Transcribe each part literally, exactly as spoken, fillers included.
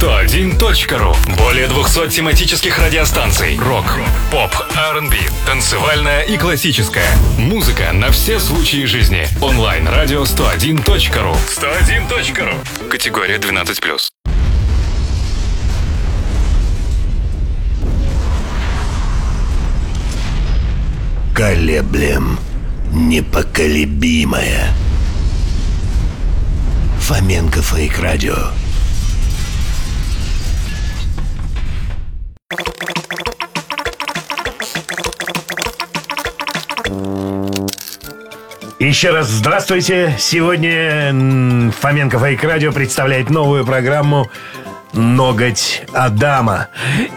сто один точка ру. Более двухсот тематических радиостанций. Рок, поп, ар энд би, танцевальная и классическая. Музыка на все случаи жизни. Онлайн-радио сто один точка ру. сто один точка ру. Категория двенадцать плюс. Колеблем непоколебимое. Фоменко Фейк Радио. Еще раз здравствуйте. Сегодня Фоменко Фейк Радио представляет новую программу «Ноготь Адама».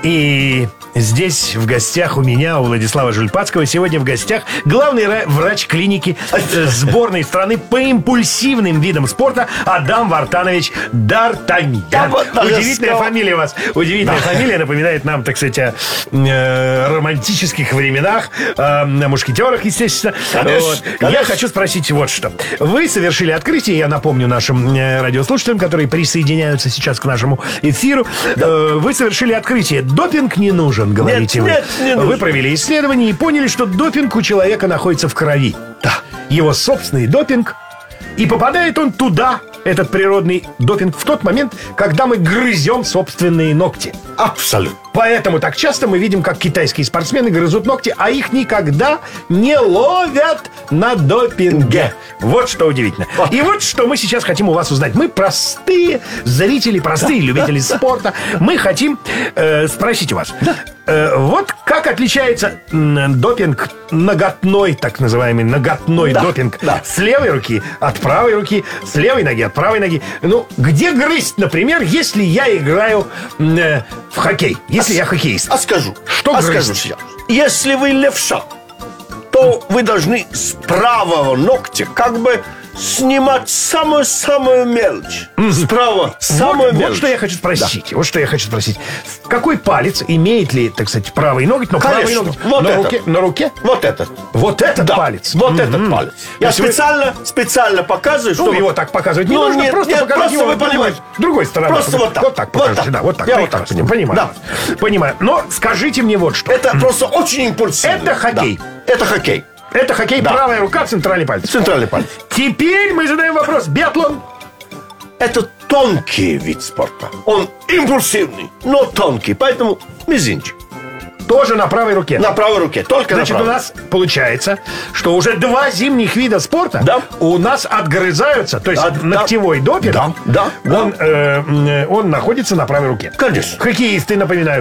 И здесь в гостях у меня, у Владислава Жульпацкого, сегодня в гостях главный врач клиники сборной страны по импульсивным видам спорта Адам Вартанович Д'Артаньян. Да, вот, удивительная фамилия у вас. Удивительная да. фамилия, напоминает нам, так сказать, о э, романтических временах, э, о мушкетерах, естественно. Конечно, вот. конечно. Я хочу спросить вот что. Вы совершили открытие, я напомню нашим э, радиослушателям, которые присоединяются сейчас к нашему эфиру. Да. Э, вы совершили открытие. Допинг не нужен, говорите нет, вы. Нет, не вы провели исследование и поняли, что допинг у человека находится в крови. Да. Его собственный допинг. И попадает он туда, этот природный допинг, в тот момент, когда мы грызем собственные ногти. Абсолютно. Поэтому так часто мы видим, как китайские спортсмены грызут ногти, а их никогда не ловят на допинге. Вот что удивительно. Вот. И вот что мы сейчас хотим у вас узнать. Мы простые зрители, простые да, любители да, спорта. Мы хотим э, спросить у вас. Да. Э, вот как отличается э, допинг ноготной, так называемый ноготной да, допинг да. с левой руки от правой руки, с левой ноги от правой ноги. Ну, где грызть, например, если я играю э, в хоккей? Если а я хоккеист. А скажу. Что а грызть? Скажу сейчас. Если вы левша, то вы должны с правого ногтя как бы снимать самую-самую мелочь. Mm-hmm. Справа самую вот, мелочь. Вот что я хочу спросить. Да. Вот что я хочу спросить. Какой палец имеет ли, так сказать, правый ноготь, но правый ноготь вот на, этот. руке, на руке? Вот этот. Вот этот да. палец. Вот mm-hmm. этот палец. Я специально, вы... специально показываю, что... Ну, его так показывать не ну, нужно. Нет, просто нет, показать просто его вы понимаете. С другой стороны. Просто вот так. Вот так покажите. Вот так. Да, вот так. Я вот так понимаю. Да. Понимаю. Но скажите мне вот что. Это mm-hmm. просто очень импульсивно. Это хоккей. Да. Это хоккей. Это хоккей, да. Правая рука, центральный палец. Центральный палец. Теперь мы задаем вопрос. Биатлон. Это тонкий вид спорта. Он импульсивный, но тонкий. Поэтому мизинчик. Тоже на правой руке. На правой руке, только Значит, на правой. у нас получается, что уже два зимних вида спорта да. у нас отгрызаются. То есть да, ногтевой да. допинг, да, да, он, да. Э, он находится на правой руке. Конечно. Хоккеисты, напоминаю,